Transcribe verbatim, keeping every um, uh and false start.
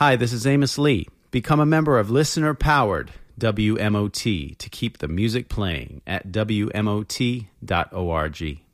Hi, this is Amos Lee. Become a member of listener-powered W M O T to keep the music playing at W M O T dot org.